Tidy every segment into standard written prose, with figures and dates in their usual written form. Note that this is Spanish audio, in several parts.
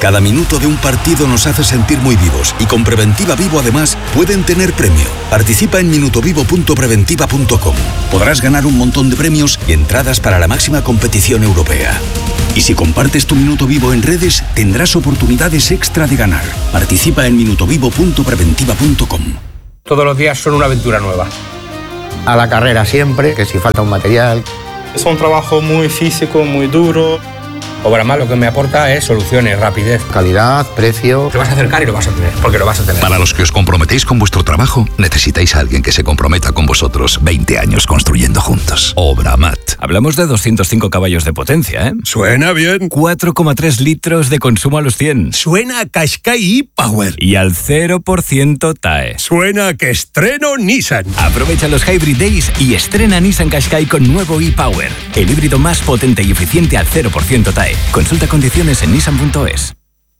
Cada minuto de un partido nos hace sentir muy vivos y con Preventiva Vivo además pueden tener premio. Participa en minutovivo.preventiva.com. Podrás ganar un montón de premios y entradas para la máxima competición europea. Y si compartes tu Minuto Vivo en redes, tendrás oportunidades extra de ganar. Participa en minutovivo.preventiva.com. Todos los días son una aventura nueva. A la carrera siempre, que si falta un material. Es un trabajo muy físico, muy duro. Obramat lo que me aporta es soluciones, rapidez. Calidad, precio. Te vas a acercar y lo vas a tener, porque lo vas a tener. Para los que os comprometéis con vuestro trabajo, necesitáis a alguien que se comprometa con vosotros 20 años construyendo juntos. Obramat. Hablamos de 205 caballos de potencia, ¿eh? Suena bien. 4,3 litros de consumo a los 100. Suena a Qashqai e-Power. Y al 0% TAE. Suena a que estreno Nissan. Aprovecha los Hybrid Days y estrena Nissan Qashqai con nuevo e-Power. El híbrido más potente y eficiente al 0% TAE. Consulta condiciones en nissan.es.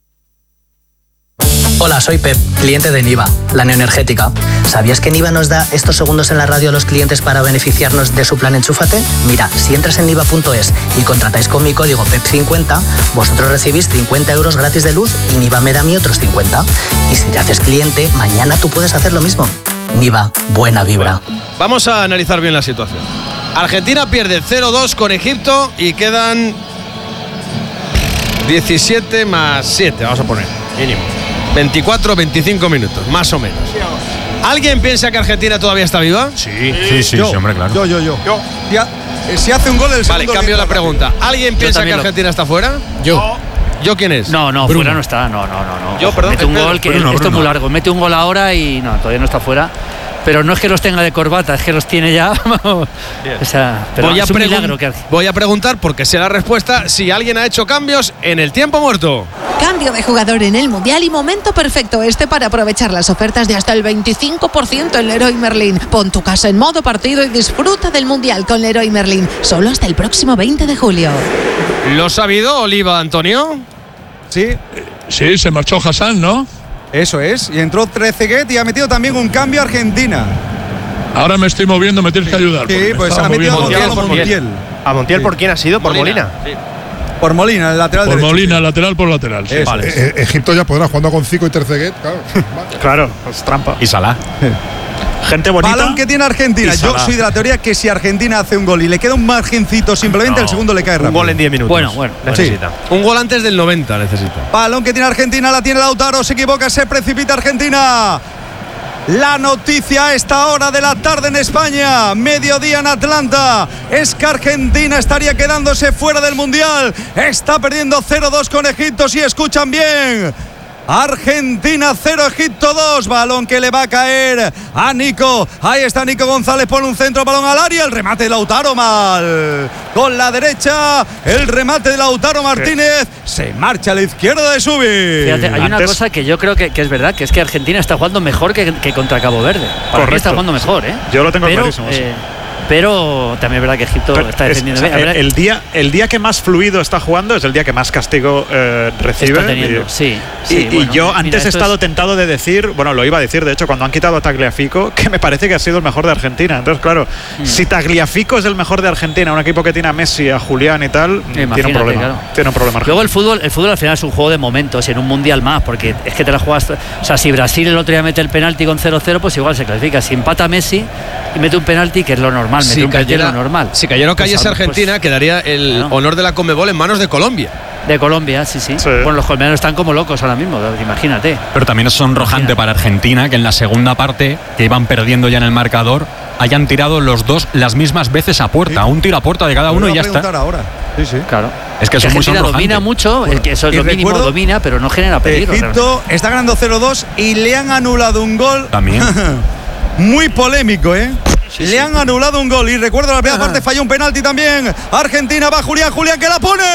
Hola, soy Pep, cliente de Niva, la neoenergética. ¿Sabías que Niva nos da estos segundos en la radio a los clientes para beneficiarnos de su plan Enchúfate? Mira, si entras en niva.es y contratáis con mi código PEP50, vosotros recibís 50 euros gratis de luz y Niva me da a mí otros 50. Y si te haces cliente, mañana tú puedes hacer lo mismo. Niva, buena vibra. Vamos a analizar bien la situación. Argentina pierde 0-2 con Egipto y quedan 17 más 7, vamos a poner, mínimo. 24, 25 minutos, más o menos. ¿Alguien piensa que Argentina todavía está viva? Sí, hombre, claro. Yo. Si hace un gol el segundo. Vale, cambio la pregunta. ¿Alguien piensa que Argentina está fuera? Yo. ¿Yo quién es? No, Bruno. fuera no está, no. Yo, perdón. Mete un gol, que Bruno. esto es muy largo. Mete un gol ahora y no, todavía no está fuera. Pero no es que los tenga de corbata, es que los tiene ya. O sea, pero es un milagro que... Voy a preguntar, porque sé la respuesta, si alguien ha hecho cambios en el tiempo muerto. Cambio de jugador en el Mundial y momento perfecto para aprovechar las ofertas de hasta el 25% en Leroy Merlin. Pon tu casa en modo partido y disfruta del Mundial con Leroy Merlin. Solo hasta el próximo 20 de julio. ¿Lo ha sabido, Oliva, Antonio? Sí. Sí, se marchó Hassan, ¿no? Eso es. Y entró Trezeguet y ha metido también un cambio a Argentina. Ahora me estoy moviendo, me tienes que ayudar. Sí, pues ha metido a Montiel. ¿A Montiel por quién ha sido? ¿Por Molina? Sí. Por Molina, el lateral por derecho. Molina, lateral por lateral. Sí. Vale. Egipto ya podrá jugando con Zico y Trezeguet, claro. Claro, es trampa. Y Salah. Gente bonita. Balón que tiene Argentina. Yo soy de la teoría que si Argentina hace un gol y le queda un margencito, simplemente el segundo le cae rápido. Un gol en 10 minutos. Bueno, necesita. Sí. Un gol antes del 90 necesita. Balón que tiene Argentina, la tiene Lautaro, se equivoca, se precipita Argentina. La noticia a esta hora de la tarde en España, mediodía en Atlanta, es que Argentina estaría quedándose fuera del Mundial. Está perdiendo 0-2 con Egipto, si escuchan bien. Argentina 0, Egipto 2. Balón que le va a caer a Nico. Ahí está Nico González, pone un centro, balón al área. El remate de Lautaro mal. Con la derecha, el remate de Lautaro Martínez. Se marcha a la izquierda de Subi. Fíjate, hay una cosa que yo creo que es verdad, que es que Argentina está jugando mejor que contra Cabo Verde. Para mí está jugando mejor, ¿eh? Yo lo tengo clarísimo. Pero también es verdad que Egipto está defendiendo bien. El día que más fluido está jugando es el día que más castigo recibe. Está teniendo, sí. Y yo antes he estado tentado de decir, bueno, lo iba a decir de hecho cuando han quitado a Tagliafico, que me parece que ha sido el mejor de Argentina. Entonces, claro, si Tagliafico es el mejor de Argentina, un equipo que tiene a Messi, a Julián y tal, tiene un problema. Claro. Tiene un problema. Luego el fútbol al final es un juego de momentos y en un mundial más, porque es que te la juegas. O sea, si Brasil el otro día mete el penalti con 0-0, pues igual se clasifica. Si empata Messi y mete un penalti, que es lo normal, mete un penalti lo normal. Si cayera o cayese Argentina, quedaría el honor de la Conmebol en manos de Colombia. De Colombia, sí. Bueno, los colombianos están como locos ahora mismo, imagínate. Pero también es sonrojante para Argentina que en la segunda parte, que iban perdiendo ya en el marcador, hayan tirado los dos las mismas veces a puerta. Un tiro a puerta de cada uno y ya está. Ahora. Sí. Claro. Es que eso es muy sonrojante. Domina mucho, eso es lo mínimo, domina, pero no genera peligro. Egipto está ganando 0-2 y le han anulado un gol. También. Muy polémico, ¿eh? Le han anulado un gol y recuerdo la primera parte falló un penalti también. Argentina va Julián que la pone.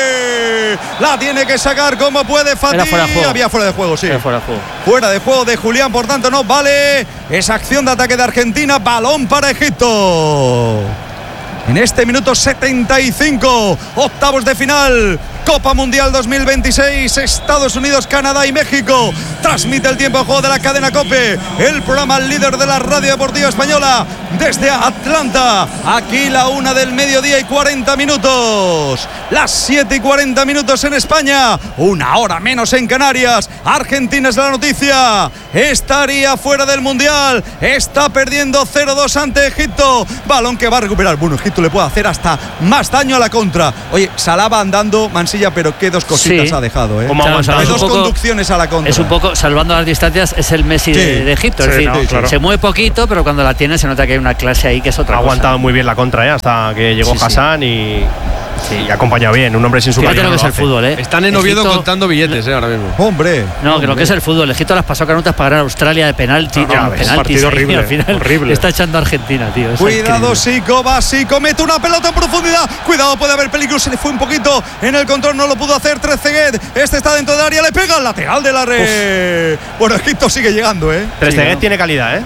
La tiene que sacar como puede Fati. Había fuera de juego, sí. Fuera de juego de Julián, por tanto no vale esa acción de ataque de Argentina. Balón para Egipto. En este minuto 75, octavos de final. Copa Mundial 2026, Estados Unidos, Canadá y México. Transmite el tiempo de juego de la cadena COPE, el programa líder de la radio deportiva española desde Atlanta. Aquí la 1 del mediodía y 40 minutos. Las 7 y 40 minutos en España. Una hora menos en Canarias. Argentina es la noticia. Estaría fuera del Mundial. Está perdiendo 0-2 ante Egipto. Balón que va a recuperar. Bueno, Egipto le puede hacer hasta más daño a la contra. Oye, Salah va andando, Mansilla, pero qué dos cositas ha dejado, ¿eh? Claro, Hay dos conducciones a la contra. Es un poco, salvando las distancias, es el Messi de Egipto. Es decir, claro. Se mueve poquito, pero cuando la tiene se nota que hay una clase ahí que es otra cosa. Ha aguantado muy bien la contra, hasta que llegó Hassan y ha acompañado bien. Un hombre sin su Fíjate lo que es el fútbol, ¿eh? Están en Oviedo contando billetes, ahora mismo. Hombre. No, que lo que es el fútbol. Egipto las pasó canutas para ganar a Australia de penalti. Un partido horrible. Al final horrible. Está echando a Argentina, tío. Cuidado, Sico, Basico, mete una pelota en profundidad. Cuidado, puede haber peligro. Se le fue un poquito en el control, no lo pudo hacer Trezeguet. Este está dentro del área, le pega al lateral de la red. Bueno, Egipto sigue llegando, ¿eh? Trezeguet tiene calidad, ¿eh?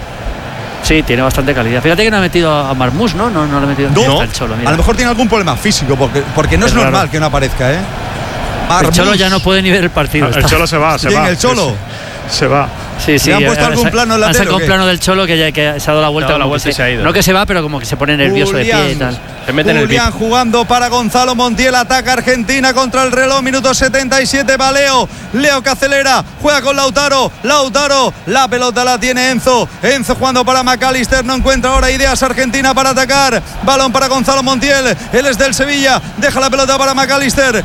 Sí, tiene bastante calidad. Fíjate que no ha metido a Marmoush, ¿no? No lo ha metido al Cholo. Mira. A lo mejor tiene algún problema físico, porque no es normal que no aparezca, ¿eh? El Cholo ya no puede ni ver el partido. El Cholo se va. ¿Quién, el Cholo? Se va. Sí. ¿Le han puesto algún plano en la tele? Han sacado un plano del Cholo que se ha dado la vuelta. Y se ha ido. No que se va, pero como que se pone nervioso de pie y tal. Julián jugando para Gonzalo Montiel, ataca Argentina contra el reloj, minuto 77, va Leo que acelera, juega con Lautaro, la pelota la tiene Enzo jugando para McAllister, no encuentra ahora ideas Argentina para atacar, balón para Gonzalo Montiel, él es del Sevilla, deja la pelota para McAllister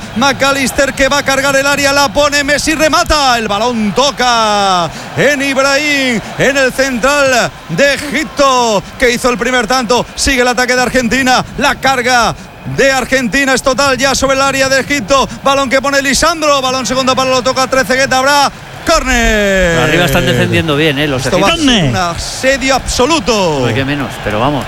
que va a cargar el área, la pone Messi, remata, el balón toca en Ibrahim, en el central de Egipto, que hizo el primer tanto, sigue el ataque de Argentina, la carga de Argentina es total ya sobre el área de Egipto, balón que pone Lisandro, balón segundo palo, lo toca Trezeguet, habrá córner. Pero arriba están defendiendo bien, los Esto va a ser un asedio absoluto. No hay que menos, pero vamos.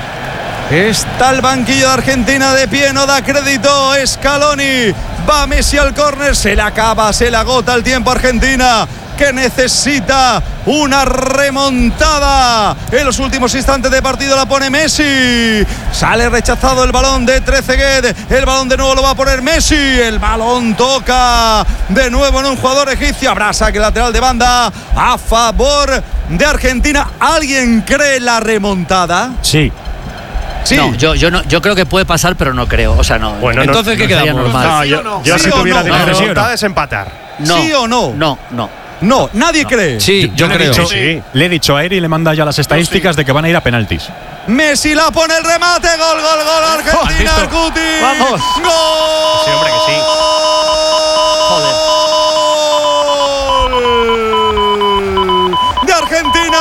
Está el banquillo de Argentina de pie, no da crédito Scaloni, va Messi al córner, se le acaba, se le agota el tiempo a Argentina, que necesita una remontada. En los últimos instantes de partido la pone Messi. Sale rechazado el balón de Trezeguet. El balón de nuevo lo va a poner Messi. El balón toca de nuevo en un jugador egipcio. Habrá saque lateral de banda a favor de Argentina. ¿Alguien cree la remontada? Sí. Sí. No, yo creo que puede pasar, pero no creo. O sea, no. Bueno, entonces, ¿qué quedamos? Normal. Yo si tuviera dinero. La remontada es empatar. ¿Sí o no? No, nadie cree. Sí, yo creo. Le he dicho a Eri y le manda ya las estadísticas de que van a ir a penaltis. Messi la pone el remate, gol, Argentina, el Cuti. Vamos. Gol. Sí, hombre, que sí. Joder. De Argentina.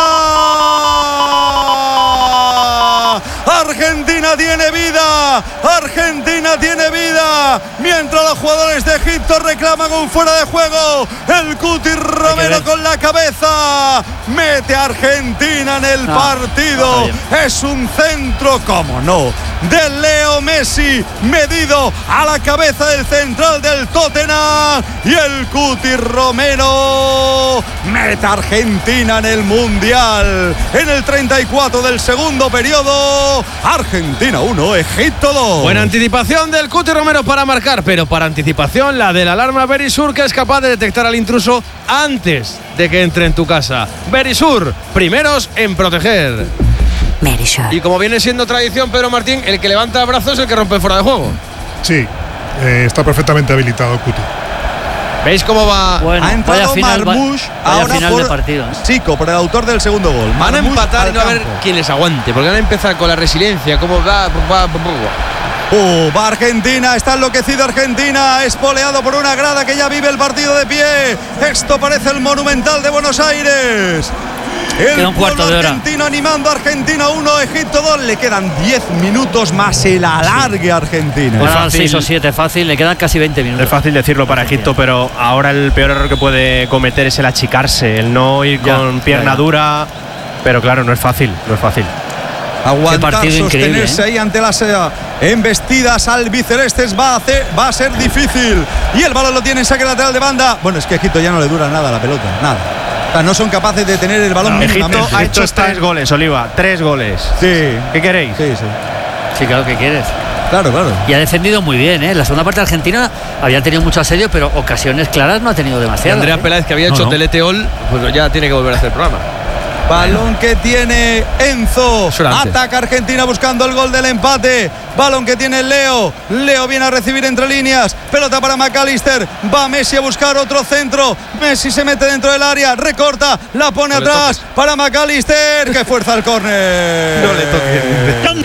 Argentina tiene vida, mientras los jugadores de Egipto reclaman un fuera de juego. El Cuti Romero con la cabeza mete a Argentina en el partido. Es un centro, como no, de Leo Messi, medido a la cabeza del central del Tottenham, y el Cuti Romero mete a Argentina en el Mundial. En el 34 del segundo periodo, Argentina 1, Egipto 2. Buena anticipación del Cuti Romero para marcar, pero para anticipación la de la alarma Verisur, que es capaz de detectar al intruso antes de que entre en tu casa. Verisur, primeros en proteger. Verisur. Y como viene siendo tradición, Pedro Martín, el que levanta el brazo es el que rompe fuera de juego. Sí, está perfectamente habilitado el Cuti. ¿Veis cómo va? Bueno, ha entrado Marmoush ahora final por de partido. Chico, por el autor del segundo gol. Van a empatar y no a ver campo. quién les aguante, porque van a empezar con la resiliencia, cómo va. Va Argentina, está enloquecido Argentina, espoleado por una grada que ya vive el partido de pie. Esto parece el Monumental de Buenos Aires. El pueblo argentino animando a Argentina 1, Egipto 2. Le quedan 10 minutos más el alargue Argentina. Bueno, 6 o 7 fácil, le quedan casi 20 minutos. Es fácil decirlo para Egipto, pero ahora el peor error que puede cometer es el achicarse, el no ir con pierna dura. Pero claro, no es fácil. Aguantar, sostenerse ahí ante las embestidas albicelestes va a ser difícil. Y el balón lo tiene en saque lateral de banda. Bueno, es que a Egipto ya no le dura nada la pelota, nada. O sea, no son capaces de tener el balón mínimamente. Egipto ha hecho 3 goles, Oliva, 3 goles. Sí. ¿Qué queréis? Sí. Sí, claro, ¿qué quieres? Claro. Y ha defendido muy bien, ¿eh? La segunda parte de Argentina había tenido mucho asedio, pero ocasiones claras no ha tenido demasiadas. Andrea Peláez, que había hecho teleteol, pues ya tiene que volver a hacer programa. Balón que tiene Enzo. Ataca Argentina buscando el gol del empate. Balón que tiene Leo. Leo viene a recibir entre líneas. Pelota para McAllister. Va Messi a buscar otro centro. Messi se mete dentro del área. Recorta. La pone atrás para McAllister. Que fuerza el córner. No le toques.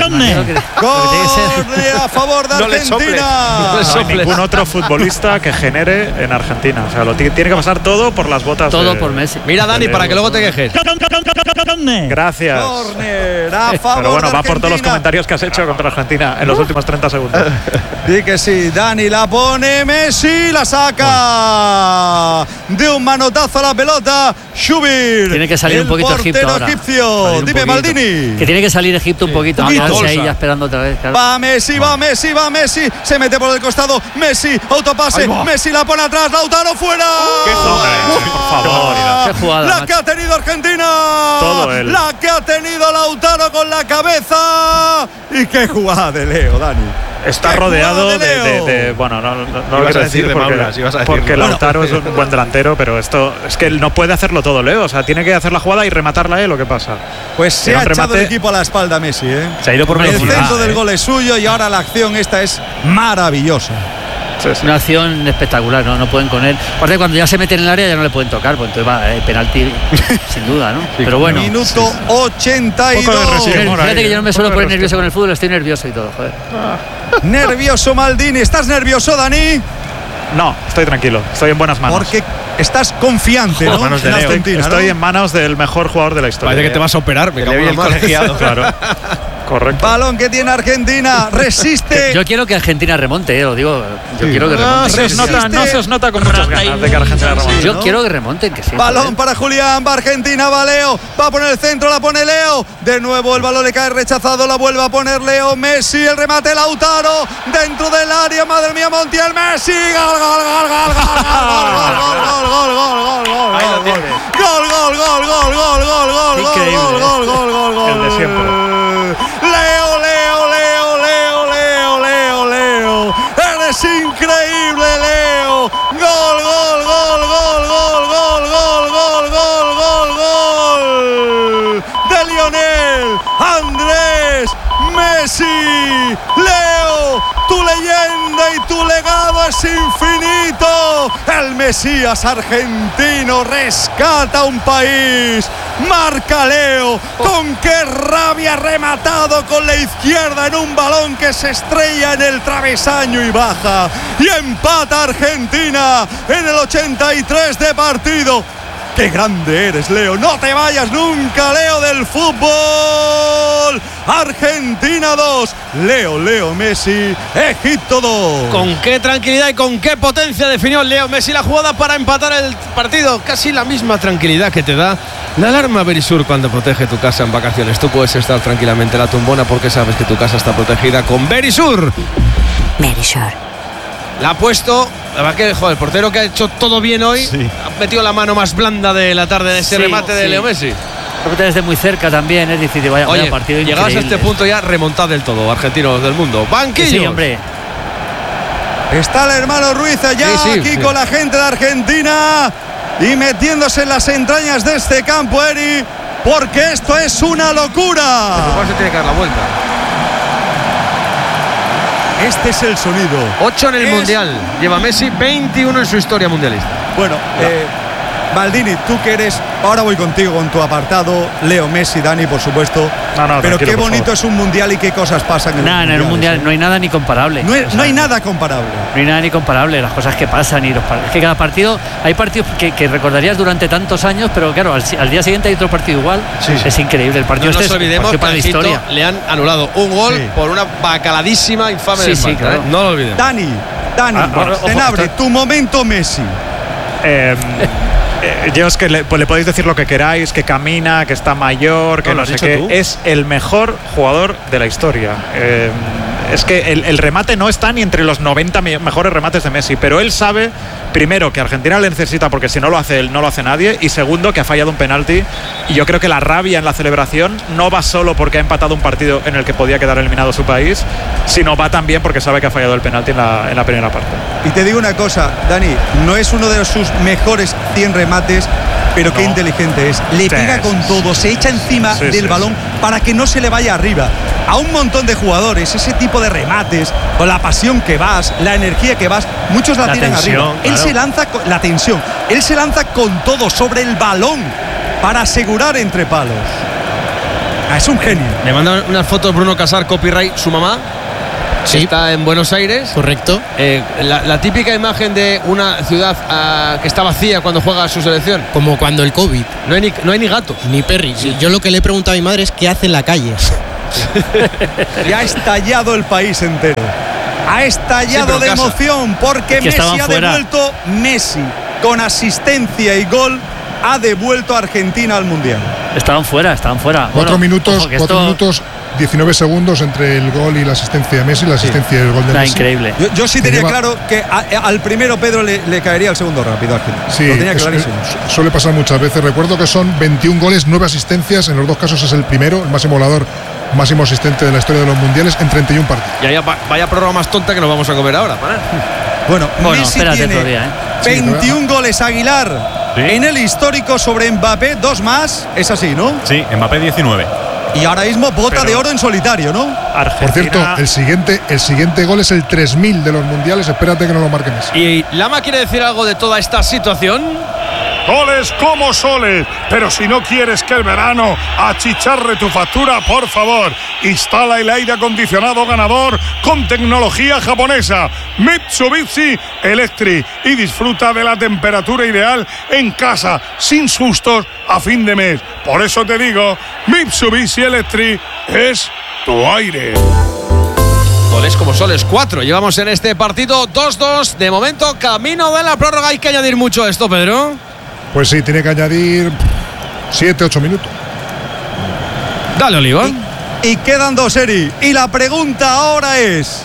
Córner a favor de Argentina. No hay ningún otro futbolista que genere en Argentina. O sea, lo tiene que pasar todo por las botas. Todo por Messi. Mira, Dani, para que luego te quejes. Gracias. Córner a favor Pero bueno, de va por todos los comentarios que has hecho contra Argentina en los últimos 30 segundos. Sí que sí, Dani la pone, Messi la saca de un manotazo a la pelota. Shubir. Tiene que salir un poquito Egipto ahora. Egipcio. Dime, Maldini. Que tiene que salir Egipto un poquito. Quedarse ahí ya esperando otra vez. Claro. Va Messi. Se mete por el costado. Messi, autopase. Messi la pone atrás. Lautaro fuera. ¡Qué por favor! ¡Qué jugada! La que ha tenido Argentina. Todo él. La que ha tenido Lautaro con la cabeza. Y qué jugada de Leo, Dani. Está rodeado de bueno, no lo quiero decir porque Lautaro es un buen delantero, pero esto es que él no puede hacerlo todo, Leo. O sea, tiene que hacer la jugada y rematarla él, ¿o qué pasa? Pues se ha echado el equipo a la espalda Messi, ¿eh? Se ha ido por el centro del gol es suyo y ahora la acción esta es maravillosa. Una acción espectacular, no pueden con él. Aparte, cuando ya se meten en el área ya no le pueden tocar, pues entonces va, penalti sin duda, ¿no? Pero bueno. Minuto 82. Fíjate que yo no me suelo poner nervioso con el fútbol, estoy nervioso y todo, joder. Nervioso Maldini, ¿estás nervioso, Dani? No, estoy tranquilo, estoy en buenas manos. Porque estás confiante, ¿no? Manos de en Leo. Argentina, estoy en manos del mejor jugador de la historia. Parece que te vas a operar, me cago en el colegiado, claro. Correcto. Balón que tiene Argentina, resiste. Yo quiero que Argentina remonte, lo digo. Yo quiero que remonte. No se os nota con muchas ganas de que Argentina remonte. Yo quiero que remonten, que sí. Balón para Julián, va Argentina, va Leo. Va a poner el centro, la pone Leo. De nuevo el balón le cae rechazado, la vuelve a poner Leo. Messi, el remate Lautaro. Dentro del área, madre mía, Montiel, Messi. Gol, gol, gol, gol, gol, gol, gol, gol, gol, gol, gol, gol. Ahí lo tiene. Gol, gol, gol, gol, gol, gol, gol, increíble. gol, gol, gol, gol. El de siempre. Leo, Leo, Leo, Leo, Leo, Leo, Leo. Eres increíble, Leo. Gol, gol, gol, gol, gol, gol, gol, gol, gol, gol, gol. De Lionel Andrés Messi. Leo, tu leyenda y tu legado es infinito. El Mesías argentino rescata un país. Marca Leo. Con qué rabia, rematado con la izquierda en un balón que se estrella en el travesaño y baja. Y empata Argentina en el 83 de partido. ¡Qué grande eres, Leo! ¡No te vayas nunca, Leo, del fútbol! Argentina 2, Leo Messi, Egipto 2. Con qué tranquilidad y con qué potencia definió Leo Messi la jugada para empatar el partido. Casi la misma tranquilidad que te da la alarma Verisur cuando protege tu casa en vacaciones. Tú puedes estar tranquilamente en la tumbona porque sabes que tu casa está protegida con Verisur. Verisur. La ha puesto, la verdad que el portero que ha hecho todo bien hoy, ha metido la mano más blanda de la tarde en ese remate de Leo Messi. Desde muy cerca también es difícil. Vaya partido increíble. Llegados a este punto ya remontad del todo, argentinos del mundo. Banquillos. Sí, hombre. Está el hermano Ruiz allá aquí con la gente de Argentina y metiéndose en las entrañas de este campo, Eri, porque esto es una locura. Pero se tiene que dar la vuelta. Este es el sonido. 8 en el Mundial. Lleva Messi, 21 en su historia mundialista. Bueno, Maldini, tú que eres... Ahora voy contigo con tu apartado. Leo Messi, Dani, por supuesto. Pero qué bonito es un Mundial y qué cosas pasan en el Mundial. No hay nada ni comparable. No hay nada comparable. No hay nada ni comparable. Las cosas que pasan y es que cada partido... Hay partidos que recordarías durante tantos años, pero claro, al día siguiente hay otro partido igual. Es increíble. El partido no nos olvidemos que para la historia le han anulado un gol por una bacaladísima infame de falta. Claro. No lo olvidemos. Dani, Senabre, tu momento Messi. Yo es que le podéis decir lo que queráis, que camina, que está mayor, que no sé qué. Es el mejor jugador de la historia. Es que el remate no está ni entre los 90 mejores remates de Messi, pero él sabe primero, que Argentina le necesita porque si no lo hace él, no lo hace nadie, y segundo, que ha fallado un penalti. Y yo creo que la rabia en la celebración no va solo porque ha empatado un partido en el que podía quedar eliminado su país, sino va también porque sabe que ha fallado el penalti en la primera parte. Y te digo una cosa, Dani, no es uno de sus mejores 100 remates, pero qué inteligente es. Le pega con todo, se echa encima del balón para que no se le vaya arriba. A un montón de jugadores, ese tipo de remates, con la pasión que vas, la energía que vas, muchos la tiran arriba. Él se lanza con la tensión, él se lanza con todo sobre el balón para asegurar entre palos. Es un genio. Le manda unas fotos Bruno Casar, copyright, su mamá. Sí. Está en Buenos Aires. Correcto. La típica imagen de una ciudad que está vacía cuando juega su selección. Como cuando el COVID. No hay ni gatos. Ni perris. Sí. Yo lo que le he preguntado a mi madre es qué hace en la calle. Y ha estallado el país entero. Ha estallado de emoción porque Messi ha devuelto. Messi, con asistencia y gol, ha devuelto a Argentina al Mundial. Estaban fuera. 4 minutos, 19 segundos entre el gol y la asistencia de Messi, la asistencia y el gol de Messi. Increíble. Yo sí tenía claro que al primero Pedro le caería el segundo rápido. Sí, lo tenía clarísimo. Suele pasar muchas veces. Recuerdo que son 21 goles, 9 asistencias. En los dos casos es el primero, el máximo goleador, máximo asistente de la historia de los mundiales en 31 partidos. Y vaya prórroga más tonta que nos vamos a comer ahora. Bueno, Messi tiene 21 goles, Aguilar. ¿Sí? En el histórico sobre Mbappé, 2 más. Es así, ¿no? Sí, Mbappé 19. Y ahora mismo bota de oro en solitario, ¿no? Argentina. Por cierto, el siguiente gol es el 3000 de los mundiales. Espérate que no lo marque Messi. ¿Y Lama quiere decir algo de toda esta situación? Goles como soles, pero si no quieres que el verano achicharre tu factura, por favor, instala el aire acondicionado ganador con tecnología japonesa Mitsubishi Electric y disfruta de la temperatura ideal en casa, sin sustos a fin de mes. Por eso te digo, Mitsubishi Electric es tu aire. Goles como soles, 4. Llevamos en este partido 2-2. De momento, camino de la prórroga. Hay que añadir mucho a esto, Pedro. Pues sí, tiene que añadir 7-8 minutos. Dale, Oliva. Y quedan 2, Eri. Y la pregunta ahora es: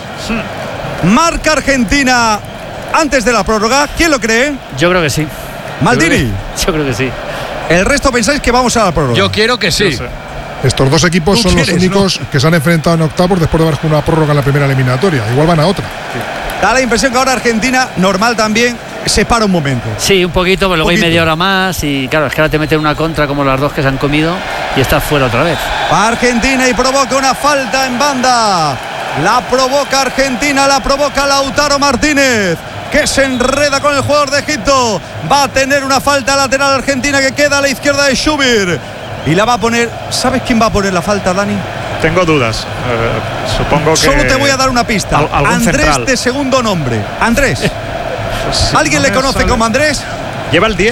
¿marca Argentina antes de la prórroga? ¿Quién lo cree? Yo creo que sí. ¿Maldini? Yo creo que sí. ¿El resto pensáis que vamos a la prórroga? Yo quiero que sí. Estos dos equipos son los únicos que se han enfrentado en octavos después de haber jugado una prórroga en la primera eliminatoria. Igual van a otra. Da la impresión que ahora Argentina, normal también, se para un momento. Sí, un poquito, pero luego hay media hora más y claro, es que ahora te meten una contra como las dos que se han comido y estás fuera otra vez. Argentina y provoca una falta en banda. La provoca Argentina, la provoca Lautaro Martínez, que se enreda con el jugador de Egipto. Va a tener una falta lateral Argentina que queda a la izquierda de Schubert. Y la va a poner. ¿Sabes quién va a poner la falta, Dani? Tengo dudas. Supongo que. Solo te voy a dar una pista. Andrés central. De segundo nombre. Andrés. ¿Alguien le conoce como Andrés? ¿Lleva el 10?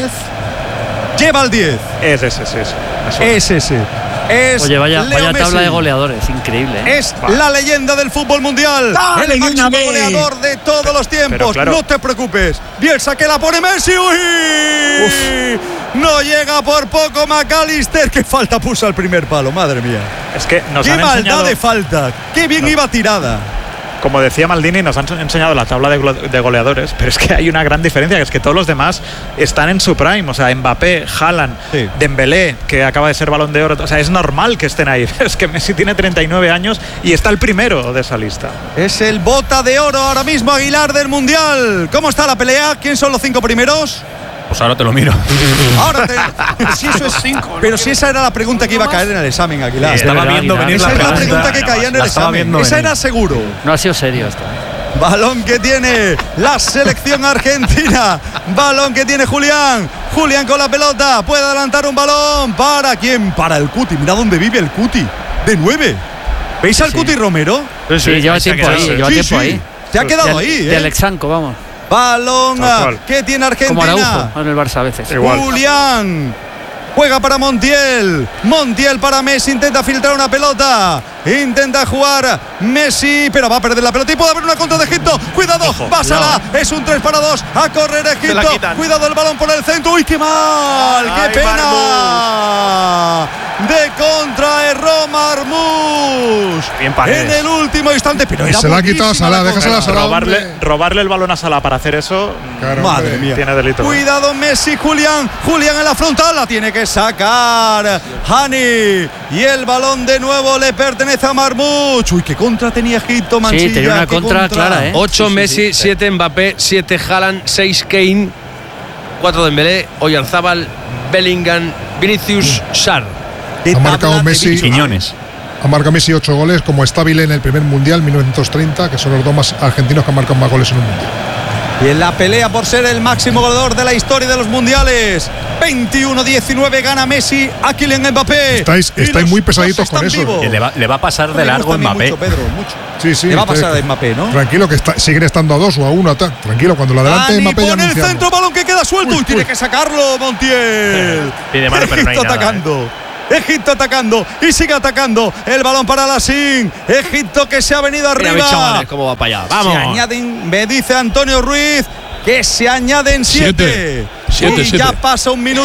Lleva el 10. Es ese, sí. Es ese. Es Oye, vaya tabla Messi. de goleadores, increíble, ¿eh? Es la leyenda del fútbol mundial. El máximo goleador de todos los tiempos. Claro. No te preocupes. Bielsa que la pone Messi. ¡Uy! Uf. No llega por poco McAllister. Qué falta puso al primer palo, madre mía. Es que nos qué han maldad enseñado... de falta. Qué bien iba tirada. Como decía Maldini, nos han enseñado la tabla de goleadores, pero es que hay una gran diferencia, que es que todos los demás están en su prime. O sea, Mbappé, Haaland, Dembélé, que acaba de ser Balón de Oro. O sea, es normal que estén ahí. Es que Messi tiene 39 años y está el primero de esa lista. Es el bota de oro ahora mismo, Aguilar, del Mundial. ¿Cómo está la pelea? ¿Quién son los 5 primeros? Pues ahora te lo miro. Ahora si eso es 5. Pero si esa era la pregunta que iba a caer en el examen, Aguilar. Estaba viendo venir esa es la pregunta que caía en el examen. Esa era seguro. No ha sido serio esto. Balón que tiene la selección argentina. Balón que tiene Julián. Julián con la pelota. Puede adelantar un balón. ¿Para quién? Para el Cuti. Mira dónde vive el Cuti. De 9. ¿Veis al Cuti Romero? Sí, lleva tiempo ahí. Se ha quedado ahí, De Alexanco, vamos. Balón que tiene Argentina. Como Araujo en el Barça a veces. Igual. Julián juega para Montiel. Montiel para Messi. Intenta filtrar una pelota. Intenta jugar Messi, pero va a perder la pelota y puede haber una contra de Egipto. Cuidado, Basala. Es un 3-2. A correr Egipto. Cuidado el balón por el centro. ¡Uy, qué mal! ¡Qué pena! de contra, erró Marmoush Bien Paredes. en el último instante, pero era se la ha quitado a Salah, déjasela a Salah. Robarle el balón a Salah para hacer eso, claro, madre mía, tiene delito. Cuidado Messi, Julián en la frontal, la tiene que sacar Hani, y el balón de nuevo le pertenece a Marmoush. Uy, qué contra tenía Egipto, Manchilla. Sí, tenía una contra clara, 8 Messi, 7 Mbappé, 7 Haaland, 6 Kane, 4 Dembélé, Oyarzábal, Bellingham, Vinicius, Sarr. Ha marcado Messi. Quiñones. Ha marcado Messi 8 goles, como Stabile en el primer mundial, 1930, que son los dos más argentinos que han marcado más goles en un mundial. Y en la pelea por ser el máximo goleador de la historia de los mundiales, 21-19 gana Messi a Kylian Mbappé. Estáis muy pesaditos con eso. Le va a pasar de largo a Mbappé. Mucho, Pedro, mucho. Sí, le va a pasar a Mbappé, ¿no? Tranquilo, que siguen estando a 2 o a 1. Tranquilo, cuando lo adelante Mbappé ya pone el anunciamos. centro, balón que queda suelto. Tiene que sacarlo Montiel. Pide mano, pero no hay Egipto nada, atacando. Egipto atacando y sigue atacando. El balón para Lassin. Egipto que se ha venido arriba. Mira, chavales, cómo va para allá. Vamos. Se añaden, me dice Antonio Ruiz, que se añaden 7. Y ya pasa un minuto.